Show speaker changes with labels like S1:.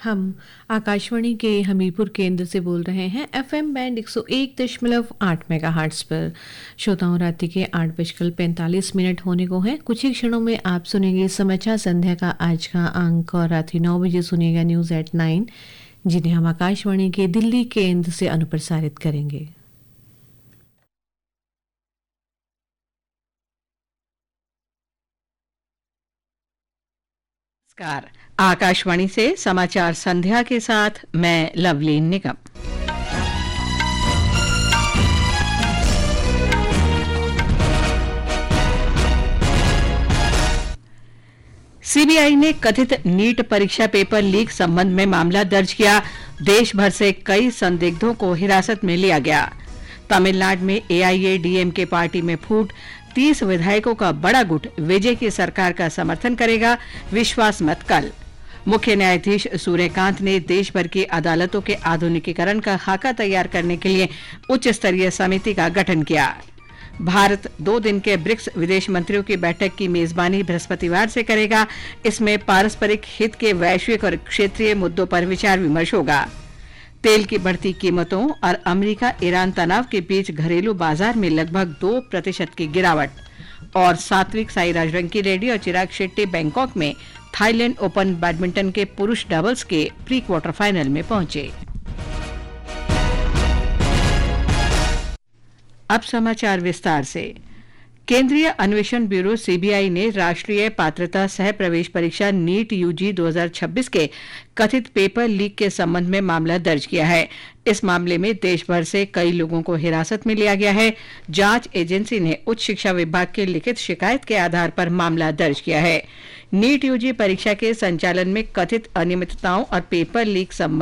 S1: हम आकाशवाणी के हमीरपुर केंद्र से बोल रहे हैं एफएम बैंड 101.8 मेगाहर्ट्ज पर। श्रोताओं, रात्रि के 8:45 होने को हैं। कुछ ही क्षणों में आप सुनेंगे समाचार संध्या का आज का अंक और रात्रि 9 बजे सुनिएगा न्यूज एट 9, जिन्हें हम आकाशवाणी के दिल्ली केंद्र से अनुप्रसारित करेंगे।
S2: नमस्कार। आकाशवाणी से समाचार संध्या के साथ मैं लवलीन निगम। सीबीआई ने कथित नीट परीक्षा पेपर लीक संबंध में मामला दर्ज किया। देश भर से कई संदिग्धों को हिरासत में लिया गया। तमिलनाडु में एआईएडीएमके पार्टी में फूट। 30 विधायकों का बड़ा गुट विजय की सरकार का समर्थन करेगा। विश्वास मत कल। मुख्य न्यायाधीश सूर्यकांत ने देश भर की अदालतों के आधुनिकीकरण का खाका तैयार करने के लिए उच्च स्तरीय समिति का गठन किया। भारत 2 दिन के ब्रिक्स विदेश मंत्रियों की बैठक की मेजबानी बृहस्पतिवार से करेगा। इसमें पारस्परिक हित के वैश्विक और क्षेत्रीय मुद्दों पर विचार विमर्श होगा। तेल की बढ़ती कीमतों और अमेरिका ईरान तनाव के बीच घरेलू बाजार में लगभग 2% की गिरावट। और सात्विक साईराज रंकीरेड्डी और चिराग शेट्टी बैंकॉक में थाईलैंड ओपन बैडमिंटन के पुरुष डबल्स के प्री क्वार्टर फाइनल में पहुंचे। अब समाचार विस्तार से। केंद्रीय अन्वेषण ब्यूरो सीबीआई ने राष्ट्रीय पात्रता सह प्रवेश परीक्षा नीट यूजी 2026 के कथित पेपर लीक के संबंध में मामला दर्ज किया है। इस मामले में देश भर से कई लोगों को हिरासत में लिया गया है। जांच एजेंसी ने उच्च शिक्षा विभाग की लिखित शिकायत के आधार पर मामला दर्ज किया है। नीट यूजी परीक्षा के संचालन में कथित अनियमितताओं और पेपर लीक संबंध